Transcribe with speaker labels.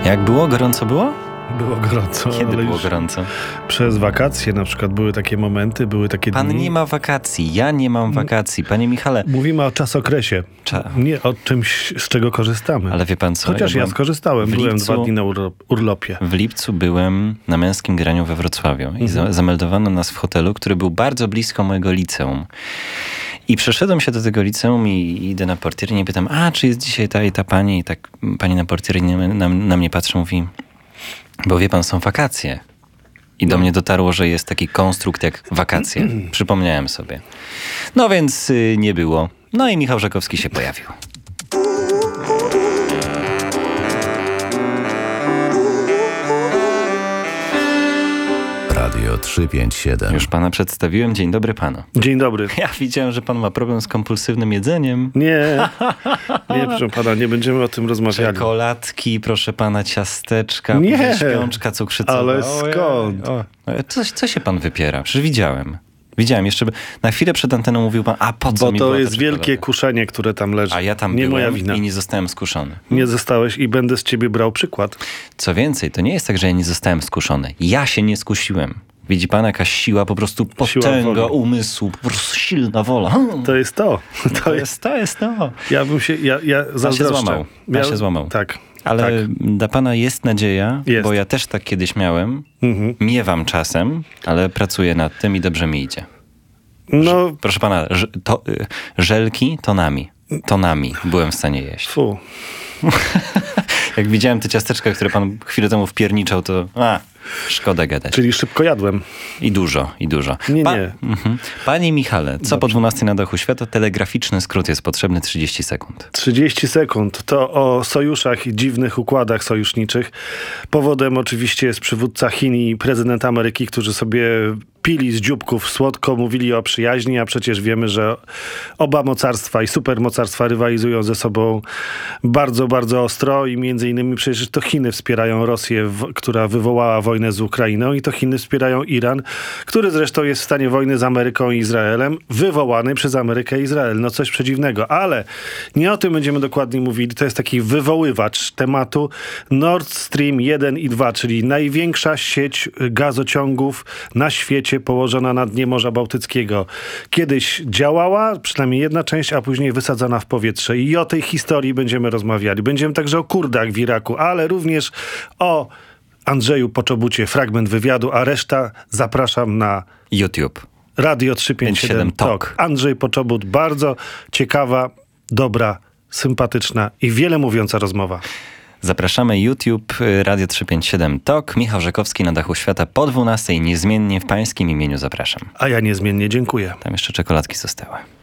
Speaker 1: Jak było? Gorąco było?
Speaker 2: Było gorąco.
Speaker 1: Kiedy było gorąco?
Speaker 2: Przez wakacje na przykład były takie momenty, były takie
Speaker 1: Pan
Speaker 2: dni.
Speaker 1: nie ma wakacji, ja nie mam wakacji. Panie Michale.
Speaker 2: Mówimy o czasokresie. Nie o czymś, z czego korzystamy.
Speaker 1: Ale wie pan co?
Speaker 2: Chociaż ja skorzystałem. Byłem 2 dni na urlopie.
Speaker 1: W lipcu byłem na męskim graniu we Wrocławiu i zameldowano nas w hotelu, który był bardzo blisko mojego liceum. I przeszedłem się do tego liceum i idę na portiernię i pytam, czy jest dzisiaj ta i ta pani? I tak pani na portierni na mnie patrzy, mówi, bo wie pan, są wakacje. I do mnie dotarło, że jest taki konstrukt jak wakacje. Przypomniałem sobie. No więc nie było. No i Michał Żakowski się pojawił.
Speaker 3: Radio 357.
Speaker 1: Już pana przedstawiłem. Dzień dobry panu.
Speaker 2: Dzień dobry.
Speaker 1: Ja widziałem, że pan ma problem z kompulsywnym jedzeniem.
Speaker 2: Nie, proszę pana, nie będziemy o tym rozmawiali.
Speaker 1: Czekoladki, proszę pana, ciasteczka, śpiączka cukrzycowa.
Speaker 2: Ale skąd?
Speaker 1: Co się pan wypiera? Przecież widziałem. Jeszcze na chwilę przed anteną mówił pan, po co
Speaker 2: bo
Speaker 1: mi
Speaker 2: to
Speaker 1: była
Speaker 2: jest
Speaker 1: ta
Speaker 2: wielkie
Speaker 1: czekolada?
Speaker 2: kuszenie, które tam leży.
Speaker 1: A ja tam
Speaker 2: nie
Speaker 1: byłem
Speaker 2: moja wina.
Speaker 1: I nie zostałem skuszony.
Speaker 2: Nie zostałeś i będę z ciebie brał przykład.
Speaker 1: Co więcej, to nie jest tak, że ja nie zostałem skuszony. Ja się nie skusiłem. Widzi pan, jakaś siła, po prostu potęga umysłu, po prostu silna wola.
Speaker 2: To jest to.
Speaker 1: To jest to.
Speaker 2: Ja bym się, ja zazdroszczę.
Speaker 1: Pan się złamał.
Speaker 2: Tak.
Speaker 1: Ale
Speaker 2: tak.
Speaker 1: dla pana jest nadzieja, bo ja też tak kiedyś miałem. Miewam czasem, ale pracuję nad tym i dobrze mi idzie.
Speaker 2: No,
Speaker 1: proszę pana, żelki tonami byłem w stanie jeść.
Speaker 2: Fu.
Speaker 1: Jak widziałem te ciasteczka, które pan chwilę temu wpierniczał, to szkoda gadać.
Speaker 2: Czyli szybko jadłem.
Speaker 1: I dużo. Nie. Panie Michale, co po 12 na dachu świata? Telegraficzny skrót jest potrzebny, 30 sekund.
Speaker 2: 30 sekund. To o sojuszach i dziwnych układach sojuszniczych. Powodem oczywiście jest przywódca Chin i prezydent Ameryki, którzy sobie pili z dzióbków słodko, mówili o przyjaźni, a przecież wiemy, że oba mocarstwa i supermocarstwa rywalizują ze sobą bardzo, bardzo ostro i między innymi przecież to Chiny wspierają Rosję, która wywołała wojnę z Ukrainą, i to Chiny wspierają Iran, który zresztą jest w stanie wojny z Ameryką i Izraelem, wywołanej przez Amerykę i Izrael. No coś przedziwnego, ale nie o tym będziemy dokładnie mówili. To jest taki wywoływacz tematu Nord Stream 1 i 2, czyli największa sieć gazociągów na świecie, położona na dnie Morza Bałtyckiego. Kiedyś działała, przynajmniej jedna część, a później wysadzana w powietrze. I o tej historii będziemy rozmawiali. Będziemy także o Kurdach w Iraku, ale również o Andrzeju Poczobucie, fragment wywiadu, a reszta zapraszam na
Speaker 1: YouTube.
Speaker 2: Radio 357 Talk. Andrzej Poczobut, bardzo ciekawa, dobra, sympatyczna i wiele mówiąca rozmowa.
Speaker 1: Zapraszamy YouTube, Radio 357 Talk. Michał Żakowski na dachu świata po 12. Niezmiennie w pańskim imieniu zapraszam.
Speaker 2: A ja niezmiennie dziękuję.
Speaker 1: Tam jeszcze czekoladki zostały.